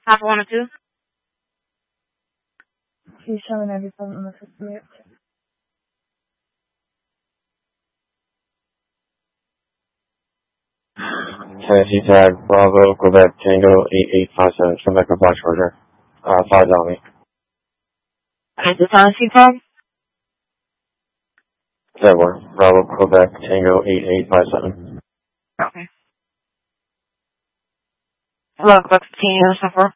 Half 1 or 2? She's showing everything on the system. Tennessee Tag, Bravo, Quebec, Tango, 8857, Quebec, Black Charger. 5 on me. Okay, the Tennessee Tag? Zebra, Bravo, Quebec, Tango, 8857. Okay. Hello, Quebec, Tango, Suffer.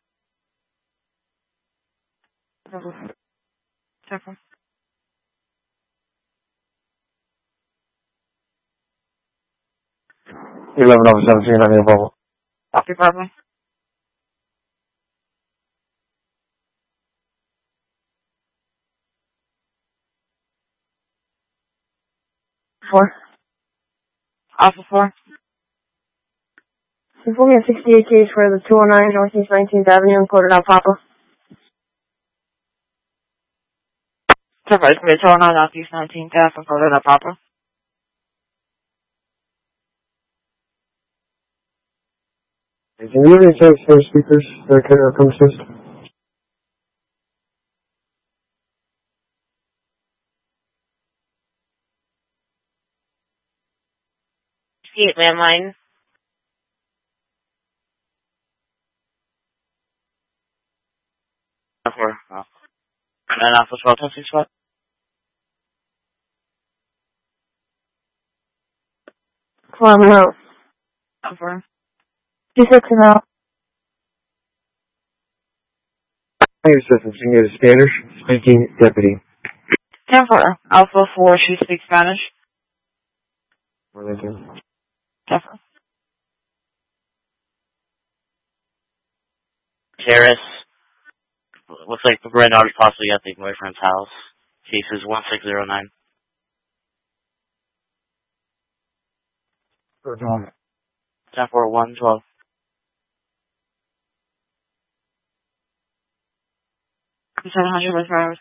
Suffer. 11 over 17, I'm in Bravo. Copy, Bravo. Four. Alpha 4. Inform me a 68 case for the 209 Northeast 19th Avenue in Cordell, Papa. Suffer, it's going to be 209 Northeast 19th Avenue in Cordell, Papa. Can you have any chance for speakers that can come assist? 68 landline. Suffer. And then Alpha 12, testing spot. Climb out. Suffer. 26 and out. Your assistance, you can get a Spanish speaking deputy. 10-4. Alpha 4, she speaks Spanish. Arlington. Suffer. Terrace. Looks like the granddaughter's possibly at the boyfriend's house. Case is 1609. Good on. 10-4, 112. You said 100 with hours.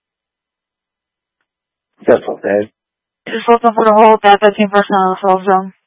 That's okay. Just looking for the whole 13% of the 12 zone.